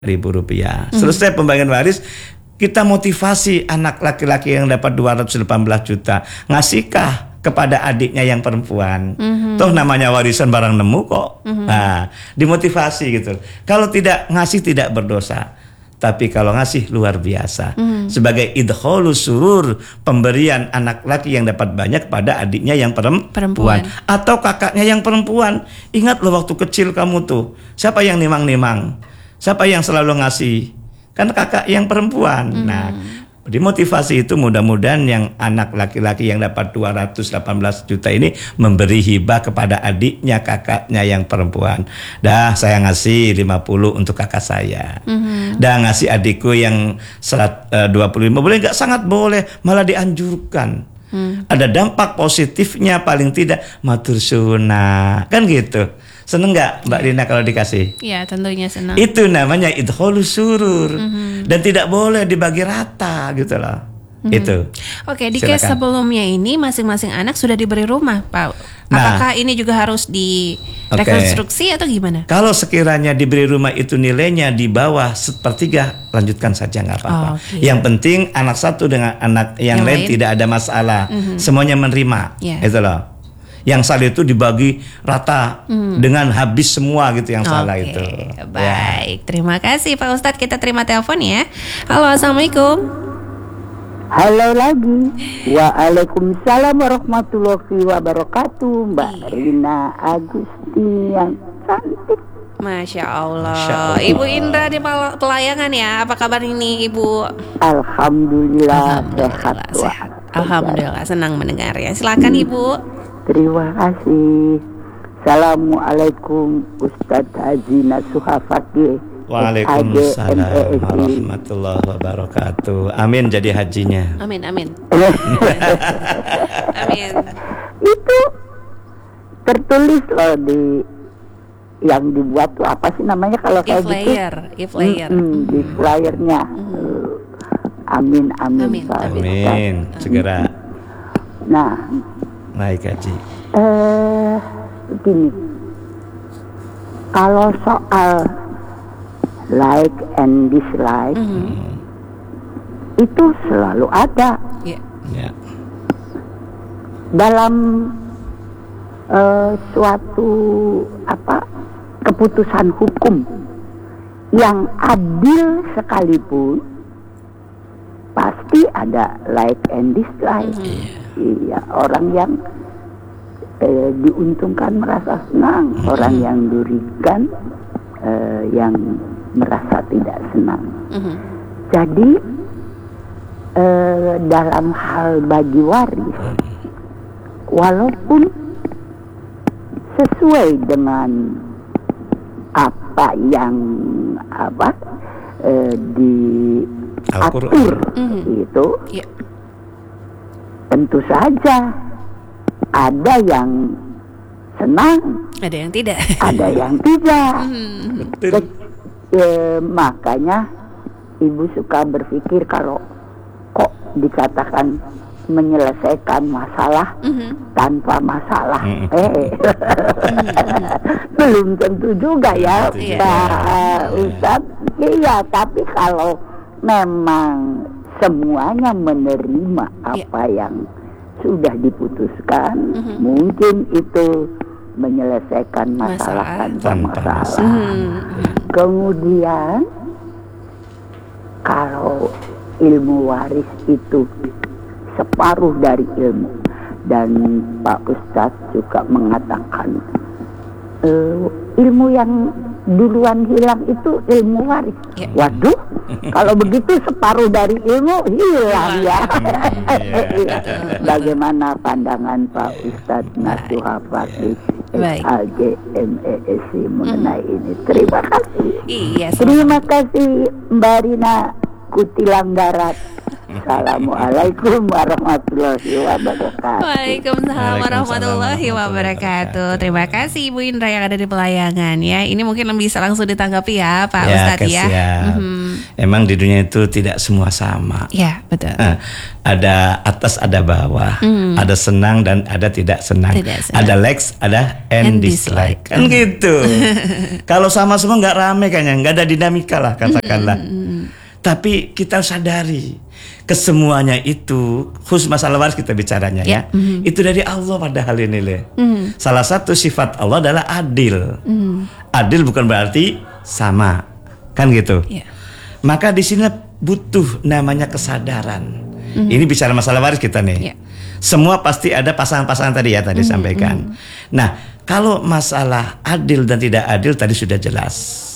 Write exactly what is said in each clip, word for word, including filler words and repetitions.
ribu rupiah. Selesai pembagian waris, kita motivasi anak laki-laki yang dapat dua ratus delapan belas juta, ngasihkah kepada adiknya yang perempuan? Mm-hmm. Toh namanya warisan barang nemu kok. Mm-hmm. Nah, dimotivasi gitu. Kalau tidak ngasih tidak berdosa, tapi kalau ngasih luar biasa. Mm-hmm. Sebagai idkholus surur, pemberian anak laki yang dapat banyak kepada adiknya yang perempuan, perempuan atau kakaknya yang perempuan. Ingat loh waktu kecil kamu tuh, siapa yang nimang-nimang? Siapa yang selalu ngasih? Kan kakak yang perempuan. Mm. Nah, dimotivasi itu mudah-mudahan yang anak laki-laki yang dapat dua ratus delapan belas juta ini memberi hibah kepada adiknya, kakaknya yang perempuan. Dah saya ngasih lima puluh untuk kakak saya. Mm-hmm. Dah ngasih adikku yang dua puluh lima. Boleh nggak? Sangat boleh. Malah dianjurkan. Mm. Ada dampak positifnya paling tidak. Matur sunnah. Kan gitu. Seneng nggak Mbak Rina kalau dikasih? Iya, tentunya senang. Itu namanya idkholus surur. Mm-hmm. Dan tidak boleh dibagi rata gitu loh. Mm-hmm. Itu. Oke, di case sebelumnya ini masing-masing anak sudah diberi rumah, Pak. Apakah nah, ini juga harus direkonstruksi okay. atau gimana? Kalau sekiranya diberi rumah itu nilainya di bawah sepertiga, lanjutkan saja nggak apa-apa. Oh, okay. Yang penting anak satu dengan anak yang, yang lain, lain tidak ada masalah. Mm-hmm. Semuanya menerima. Yeah. Itu loh. Yang salah itu dibagi rata hmm. dengan habis semua gitu yang salah okay. itu. Baik, ya. Terima kasih Pak Ustadz. Kita terima telepon ya. Halo, assalamualaikum. Halo lagi. Waalaikumsalam warahmatullahi wabarakatuh. Mbak iya. Rina Agusti yang cantik. Masya Allah. Masya Allah. Ibu Indra di Pelayangan ya. Apa kabar ini Ibu? Alhamdulillah, Alhamdulillah sehat. sehat. Alhamdulillah, senang mendengar ya. Silakan hmm. Ibu. Terima kasih. Assalamualaikum Ustadz Haji Nasuha Fakih. Waalaikumsalam warahmatullahi wabarakatuh. Amin jadi hajinya. Amin amin. Amin. Itu tertulis loh di yang dibuat tuh apa sih namanya kalau kayak e-flyer, gitu? E-flyer. Mm-hmm, di flyernya. Mm-hmm. Amin amin. Amin. Amin. Amin. Segera. Nah. Naik haji. Eh, begini. Kalau soal like and dislike, mm-hmm. itu selalu ada. Yeah. Yeah. Dalam uh, suatu apa keputusan hukum yang adil sekalipun, pasti ada like and dislike. Mm-hmm. Iya, orang yang eh, diuntungkan merasa senang, mm-hmm. orang yang dirugikan eh, yang merasa tidak senang. Mm-hmm. Jadi eh, dalam hal bagi waris, walaupun sesuai dengan apa yang apa eh, diatur mm-hmm. itu. Yeah. Tentu saja ada yang senang, ada yang tidak, ada yang tidak. Betul. E, makanya ibu suka berpikir kalau kok dikatakan menyelesaikan masalah mm-hmm. tanpa masalah, mm-hmm. eh belum tentu juga ya, Pak Ustadz. Iya, tapi kalau memang semuanya menerima apa yeah. yang sudah diputuskan, mm-hmm. mungkin itu menyelesaikan masalah, masalah. tanpa masalah. Mm-hmm. Kemudian kalau ilmu waris itu separuh dari ilmu, dan Pak Ustadz juga mengatakan uh, ilmu yang duluan hilang itu ilmu waris. Yeah. Waduh, kalau begitu separuh dari ilmu hilang ya. Bagaimana pandangan Pak Ustadz Nasuha Fakih A G M E S I mengenai mm. ini? Terima kasih. Iya, Terima kasih Mbak Rina Kutilang Darat. Assalamualaikum warahmatullahi wabarakatuh. Waalaikumsalam warahmatullahi wabarakatuh. Terima kasih Ibu Indra yang ada di Pelayangan ya. Ini mungkin bisa langsung ditanggapi ya Pak ya, Ustadz ya. Mm-hmm. Emang di dunia itu tidak semua sama. Ya, betul. Nah, ada atas, ada bawah, mm. ada senang dan ada tidak senang, tidak senang. ada likes, ada and, and dislike, kan mm. gitu. Kalau sama semua nggak rame kayaknya, nggak ada dinamika lah katakanlah. Mm. Tapi kita sadari kesemuanya itu, khusus masalah waris kita bicaranya yeah. ya, mm. itu dari Allah pada hal ini Le. Mm. Salah satu sifat Allah adalah adil. Mm. Adil bukan berarti sama, kan gitu. Yeah. Maka di sini butuh namanya kesadaran. Mm. Ini bicara masalah waris kita nih. Yeah. Semua pasti ada pasangan-pasangan tadi ya tadi mm. sampaikan. Mm. Nah, kalau masalah adil dan tidak adil tadi sudah jelas.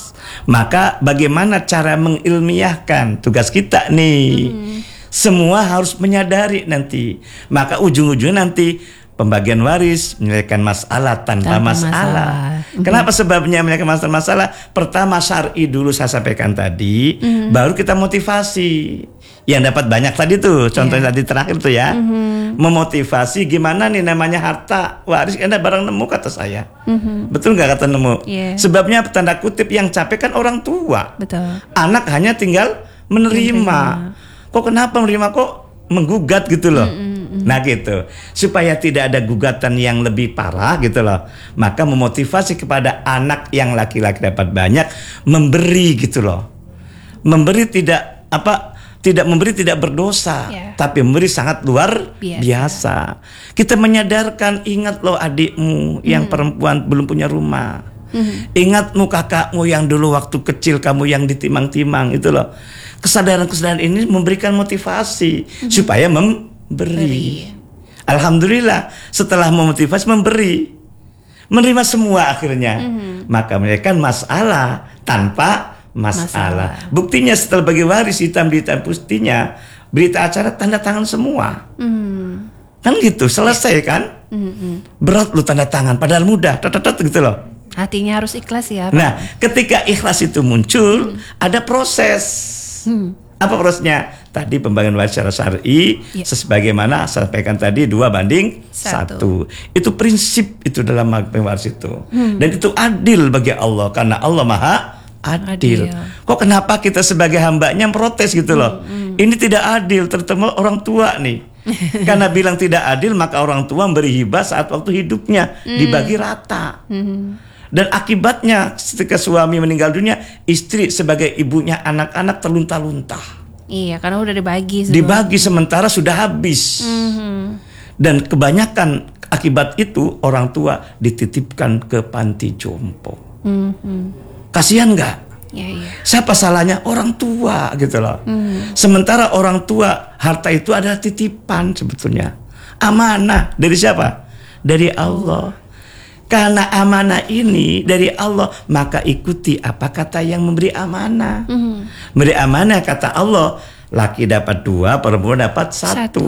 Maka bagaimana cara mengilmiahkan tugas kita nih? Mm. Semua harus menyadari nanti. Maka ujung-ujungnya nanti pembagian waris menyelesaikan masalah tanpa, tanpa masalah. masalah. Mm-hmm. Kenapa sebabnya menyelesaikan masalah? masalah? Pertama syar'i dulu saya sampaikan tadi, mm-hmm. baru kita motivasi. Yang dapat banyak tadi tuh, contohnya yeah. tadi terakhir tuh ya, mm-hmm. memotivasi gimana nih namanya harta waris, ada barang nemu kata saya, mm-hmm. betul nggak kata nemu? Yeah. Sebabnya tanda kutip yang capek kan orang tua, betul. Anak hanya tinggal menerima. Kok kenapa menerima kok menggugat gitu loh? Mm-hmm. Nah gitu, supaya tidak ada gugatan yang lebih parah gitu loh. Maka memotivasi kepada anak yang laki-laki dapat banyak, memberi gitu loh. Memberi tidak apa? Tidak memberi tidak berdosa, yeah. tapi memberi sangat luar biasa. biasa. Kita menyadarkan, ingat loh adikmu yang mm. perempuan belum punya rumah. Mm. Ingatmu kakakmu yang dulu waktu kecil kamu yang ditimang-timang itu loh. Kesadaran-kesadaran ini memberikan motivasi mm. supaya memberi. Beri. Alhamdulillah setelah memotivasi memberi, menerima semua akhirnya. Mm. Maka menyelesaikan masalah tanpa masalah. masalah. Buktinya setelah bagi waris hitam di hitam putihnya, berita acara tanda tangan semua. Mm. Kan gitu, selesai kan? Mm-mm. Berat lu tanda tangan, padahal mudah, tet-tet gitu loh. Hatinya harus ikhlas ya Pak. Nah, ketika ikhlas itu muncul, mm. ada proses. Mm. Apa prosesnya? Tadi pembagian waris secara syar'i, yeah. sebagaimana saya sampaikan tadi dua banding satu. satu. Itu prinsip itu dalam pembagian waris itu. Mm. Dan itu adil bagi Allah karena Allah Maha Adil. adil. Kok kenapa kita sebagai hambanya protes gitu loh? Mm, mm. Ini tidak adil, terutama orang tua nih. Karena bilang tidak adil, maka orang tua memberi hibah saat waktu hidupnya mm. dibagi rata. Mm. Dan akibatnya ketika suami meninggal dunia, istri sebagai ibunya anak-anak terlunta-lunta. Iya, karena udah dibagi. Semua. Dibagi sementara sudah habis. Mm-hmm. Dan kebanyakan akibat itu orang tua dititipkan ke panti jompo. Mm-hmm. Kasihan nggak? Ya, ya. Siapa salahnya? Orang tua gitu loh. Hmm. Sementara orang tua harta itu adalah titipan sebetulnya. Amanah dari siapa? Dari Allah. Karena amanah ini dari Allah, maka ikuti apa kata yang memberi amanah. Hmm. Memberi amanah kata Allah, laki dapat dua, perempuan dapat satu. satu.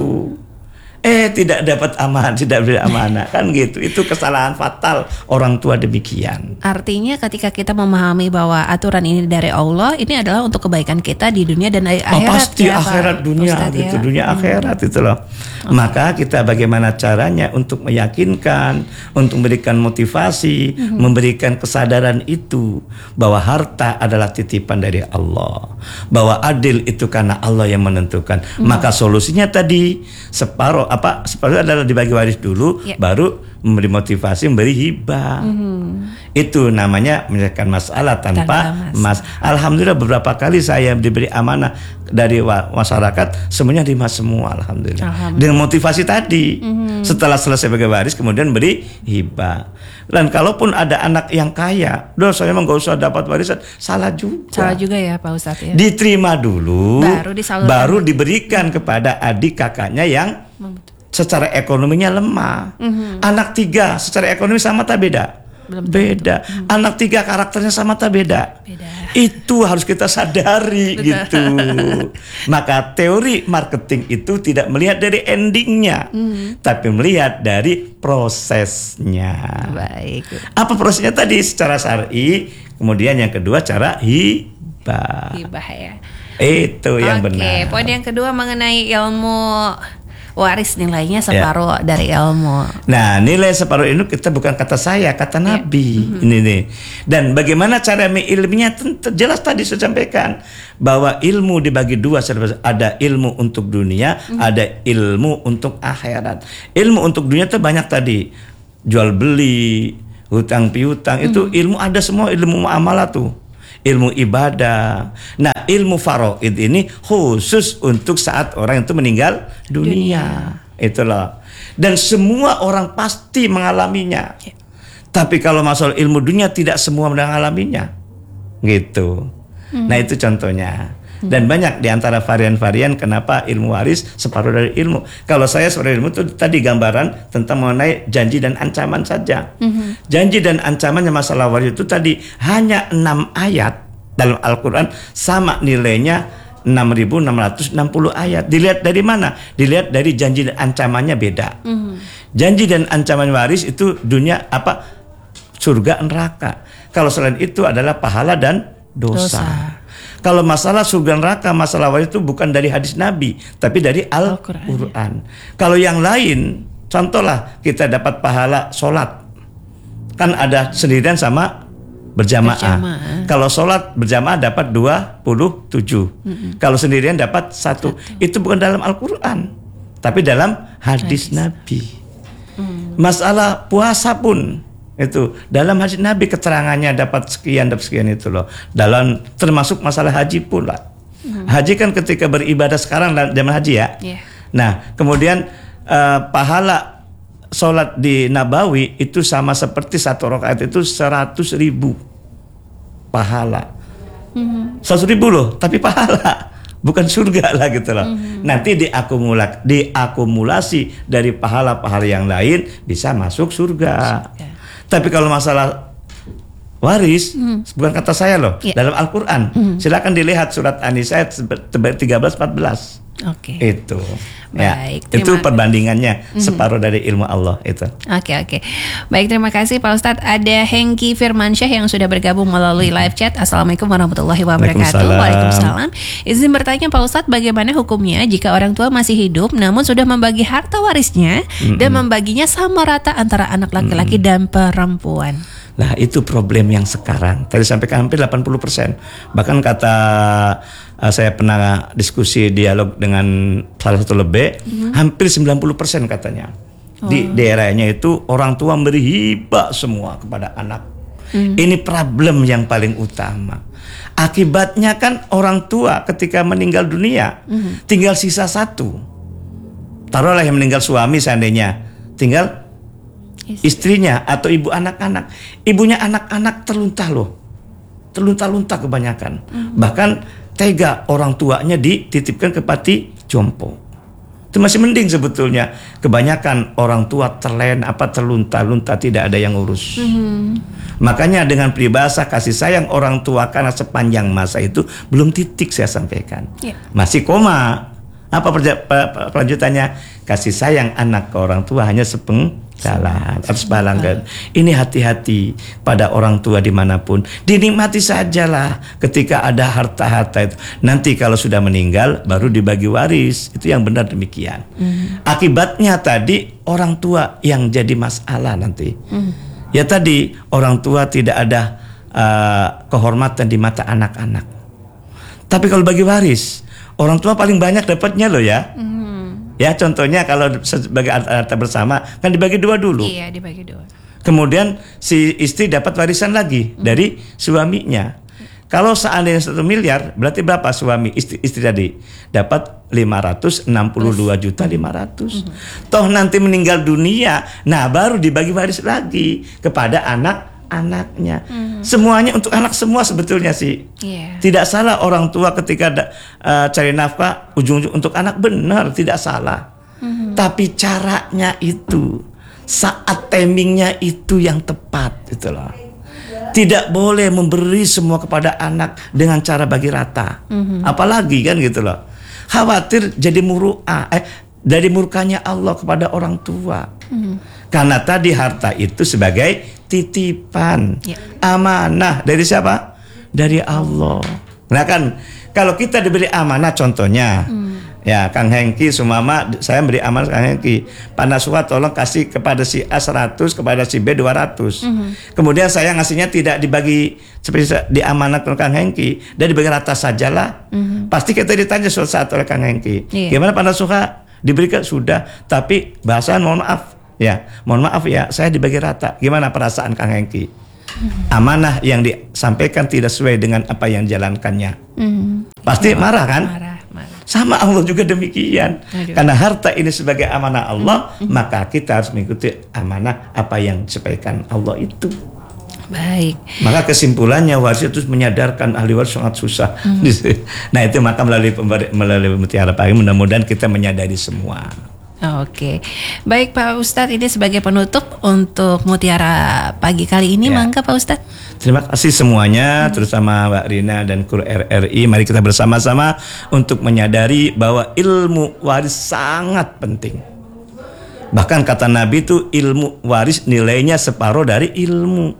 Eh tidak dapat amanah, tidak beri amanah kan gitu. Itu kesalahan fatal orang tua demikian. Artinya ketika kita memahami bahwa aturan ini dari Allah, ini adalah untuk kebaikan kita di dunia dan akhirat. Oh, pasti ya, akhirat Pak dunia Ustadz, gitu, ya? dunia hmm. akhirat itu loh. Okay. Maka kita bagaimana caranya untuk meyakinkan, untuk memberikan motivasi, hmm. memberikan kesadaran itu bahwa harta adalah titipan dari Allah, bahwa adil itu karena Allah yang menentukan. Hmm. Maka solusinya tadi separuh apa separuh adalah dibagi waris dulu, yeah. baru memberi motivasi, memberi hibah. Mm-hmm. Itu namanya menyelesaikan masalah tanpa, tanpa mas. Alhamdulillah beberapa kali saya diberi amanah dari masyarakat, semuanya terima semua alhamdulillah. alhamdulillah. Dengan motivasi tadi. Mm-hmm. Setelah selesai bagi waris kemudian beri hibah. Dan kalaupun ada anak yang kaya, doh saya emang gak usah dapat warisan, salah juga. Salah juga ya Pak Ustadz ya. Diterima dulu, baru, baru diberikan kepada adik kakaknya yang secara ekonominya lemah. Mm-hmm. Anak tiga secara ekonomi sama tak beda? Belum beda. Mm-hmm. Anak tiga karakternya sama tak beda? Beda. Itu harus kita sadari gitu. Maka teori marketing itu tidak melihat dari endingnya, mm-hmm. tapi melihat dari prosesnya. Baik. Apa prosesnya tadi secara syar'i, kemudian yang kedua cara hibah. Hibah ya. Itu yang Oke, benar. poin yang kedua mengenai ilmu waris nilainya separuh ya. dari ilmu. Nah, nilai separuh itu kita bukan kata saya, kata ya. Nabi. Mm-hmm. Ini nih. Dan bagaimana cara ilminya? Jelas tadi saya sampaikan bahwa ilmu dibagi dua, ada ilmu untuk dunia, mm-hmm. ada ilmu untuk akhirat. Ilmu untuk dunia itu banyak tadi, jual beli, hutang piutang, mm-hmm. itu ilmu ada semua, ilmu muamalah tuh. Ilmu ibadah. Nah, ilmu faraid ini khusus untuk saat orang itu meninggal dunia. dunia. Itulah. Dan semua orang pasti mengalaminya. Ya. Tapi kalau masalah ilmu dunia tidak semua mengalaminya. Gitu. Hmm. Nah, itu contohnya. Dan hmm. banyak di antara varian-varian kenapa ilmu waris separuh dari ilmu. Kalau saya separuh ilmu itu tadi gambaran tentang mengenai janji dan ancaman saja. Hmm. Janji dan ancamannya masalah waris itu tadi hanya enam ayat dalam Al-Quran, sama nilainya enam ribu enam ratus enam puluh ayat. Dilihat dari mana? Dilihat dari janji dan ancamannya beda. Hmm. Janji dan ancaman waris itu dunia apa? Surga neraka. Kalau selain itu adalah pahala dan dosa. dosa. Kalau masalah surga neraka, masalah waris itu bukan dari hadis Nabi, tapi dari Al-Quran. Al-Quran. Kalau yang lain, contohlah kita dapat pahala sholat, kan ada sendirian sama berjamaah. berjamaah. Kalau sholat berjamaah dapat dua puluh tujuh. Mm-hmm. Kalau sendirian dapat satu. satu. Itu bukan dalam Al-Quran, tapi dalam hadis, hadis. Nabi. Mm. Masalah puasa pun itu dalam hadis Nabi keterangannya dapat sekian dapat sekian itu loh. Dalam termasuk masalah haji pun lah. Hmm. Haji kan ketika beribadah sekarang zaman haji ya. Yeah. Nah, kemudian uh, pahala sholat di Nabawi itu sama seperti satu rakaat itu seratus ribu pahala. Hmm. Seratus ribu loh, tapi pahala. Bukan surga lah gitu loh. Mm-hmm. Nanti diakumulasi, diakumulasi dari pahala-pahala yang lain bisa masuk surga. surga. Tapi kalau masalah waris, mm. bukan kata saya loh, yeah. dalam Al-Quran. Mm. Silakan dilihat surat An-Nisa tiga belas empat belas. Oke. Okay. Itu. Baik, ya, itu perbandingannya mm-hmm. separuh dari ilmu Allah itu. Oke okay, oke. Okay. Baik, terima kasih Pak Ustadz. Ada Hengki Firmansyah yang sudah bergabung melalui live chat. Assalamualaikum warahmatullahi wabarakatuh. Waalaikumsalam. Izin bertanya Pak Ustadz, bagaimana hukumnya jika orang tua masih hidup namun sudah membagi harta warisnya mm-hmm. dan membaginya sama rata antara anak laki-laki mm-hmm. dan perempuan? Nah, itu problem yang sekarang. Tadi sampaikan hampir delapan puluh persen. Bahkan kata uh, saya pernah diskusi dialog dengan salah satu lebih, mm-hmm. hampir sembilan puluh persen katanya. Oh. Di daerahnya itu orang tua memberi hibah semua kepada anak. Mm. Ini problem yang paling utama. Akibatnya kan orang tua ketika meninggal dunia, mm-hmm. tinggal sisa satu. Taruhlah yang meninggal suami seandainya, tinggal istrinya atau ibu anak-anak. Ibunya anak-anak terlunta loh, terlunta-lunta kebanyakan. Mm-hmm. Bahkan tega orang tuanya dititipkan ke panti jompo. Itu masih mending sebetulnya. Kebanyakan orang tua terlena apa terlunta-lunta, tidak ada yang urus. Mm-hmm. Makanya dengan peribahasa kasih sayang orang tua karena sepanjang masa itu belum titik saya sampaikan. Yeah. Masih koma. Apa perlanjutannya? Kasih sayang anak ke orang tua hanya sepenggalan atau sebalanggan. Ini hati-hati pada orang tua dimanapun. Dinikmati sajalah ketika ada harta-harta itu. Nanti kalau sudah meninggal baru dibagi waris. Itu yang benar demikian. Mm. Akibatnya tadi orang tua yang jadi masalah nanti. Mm. Ya tadi orang tua tidak ada uh, kehormatan di mata anak-anak. Tapi kalau bagi waris, orang tua paling banyak dapatnya loh ya. Mm. Ya contohnya kalau sebagai harta bersama kan dibagi dua dulu. Iya, dibagi dua. Kemudian si istri dapat warisan lagi mm. dari suaminya. Kalau seandainya satu miliar, berarti berapa suami istri, istri tadi? Dapat lima ratus enam puluh dua juta lima ratus. Mm-hmm. Toh nanti meninggal dunia, nah baru dibagi waris lagi kepada anak-anaknya. Mm-hmm. Semuanya untuk anak semua sebetulnya sih. Yeah. Tidak salah orang tua ketika da, uh, cari nafkah ujung-ujung untuk anak, benar, tidak salah. Mm-hmm. Tapi caranya itu, saat timingnya itu yang tepat, itulah. Tidak boleh memberi semua kepada anak dengan cara bagi rata. Mm-hmm. Apalagi kan gitu loh. Khawatir jadi muru'ah, eh, dari murkanya Allah kepada orang tua. Mm-hmm. Karena tadi harta itu sebagai titipan, yeah. amanah dari siapa? Dari Allah. Nah kan kalau kita diberi amanah contohnya, hmm. ya Kang Hengki Sumama, saya beri amanah Kang Hengki, Pak Nasuha tolong kasih kepada si A seratus, kepada si B dua ratus. Hmm. Kemudian saya ngasihnya tidak dibagi seperti diamanatkan Kang Hengki, dan dibagi rata sajalah. Hmm. Pasti kita ditanya suatu saat oleh Kang Hengki, yeah. gimana Pak Nasuha? Diberikan sudah, tapi bahasan mohon maaf, ya mohon maaf ya, saya dibagi rata. Gimana perasaan Kang Hengki? Amanah yang disampaikan tidak sesuai dengan apa yang dijalankannya, mm. pasti marah kan? Marah, marah. Sama Allah juga demikian. Aduh. Karena harta ini sebagai amanah Allah, mm. maka kita harus mengikuti amanah apa yang disampaikan Allah itu. Baik. Maka kesimpulannya waris itu menyadarkan ahli waris sangat susah. Mm. Nah itu maka melalui melalui Mutiara Pagi mudah-mudahan kita menyadari semua. Oke, baik Pak Ustadz, ini sebagai penutup untuk Mutiara Pagi kali ini, ya. Mangga Pak Ustadz. Terima kasih semuanya, hmm. terutama Mbak Rina dan Kru R R I. Mari kita bersama-sama untuk menyadari bahwa ilmu waris sangat penting. Bahkan kata Nabi itu ilmu waris nilainya separuh dari ilmu.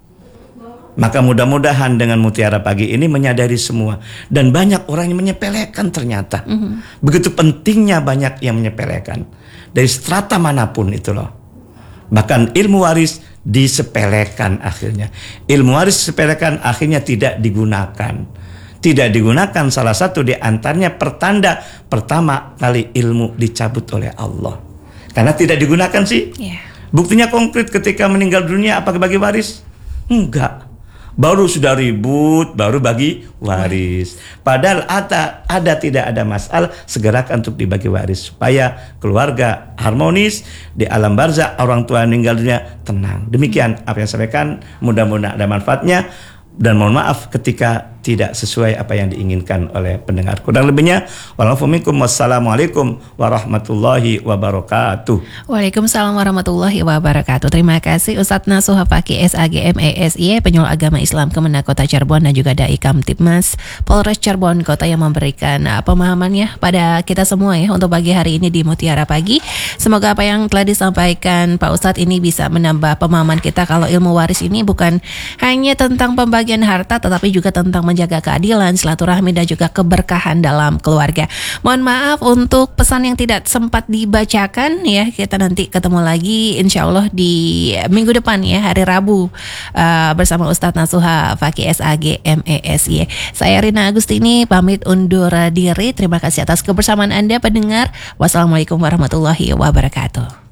Maka mudah-mudahan dengan Mutiara Pagi ini menyadari semua. Dan banyak orang yang menyepelekan ternyata. Mm-hmm. Begitu pentingnya banyak yang menyepelekan. Dari strata manapun itu loh. Bahkan ilmu waris disepelekan akhirnya. Ilmu waris disepelekan akhirnya tidak digunakan. Tidak digunakan salah satu di antaranya pertanda pertama kali ilmu dicabut oleh Allah. Karena tidak digunakan sih. Yeah. Buktinya konkret ketika meninggal dunia apakah bagi waris? Enggak. Baru sudah ribut, baru bagi waris. Padahal ada, ada tidak ada masalah, segerakan untuk dibagi waris supaya keluarga harmonis di alam barzakh, orang tua meninggal dunia tenang. Demikian apa yang saya sampaikan, mudah-mudahan ada manfaatnya. Dan mohon maaf ketika tidak sesuai apa yang diinginkan oleh pendengar. Kurang lebihnya, wassalamualaikum warahmatullahi wabarakatuh. Waalaikumsalam warahmatullahi wabarakatuh. Terima kasih Ustadz Nasuha Fakih S A G M E S I, penyuluh agama Islam Kemenak Kota Cirebon, dan juga Dai Kamtibmas Polres Cirebon Kota yang memberikan uh, pemahamannya pada kita semua ya untuk pagi hari ini di Mutiara Pagi. Semoga apa yang telah disampaikan Pak Ustadz ini bisa menambah pemahaman kita kalau ilmu waris ini bukan hanya tentang pembagian harta, tetapi juga tentang menjaga keadilan, silaturahmi, dan juga keberkahan dalam keluarga. Mohon maaf untuk pesan yang tidak sempat dibacakan ya. Kita nanti ketemu lagi insya Allah di minggu depan ya, hari Rabu uh, bersama Ustadz Nasuha Fakih S A G M E S I. Saya Rina Agustini pamit undur diri. Terima kasih atas kebersamaan Anda pendengar. Wassalamualaikum warahmatullahi wabarakatuh.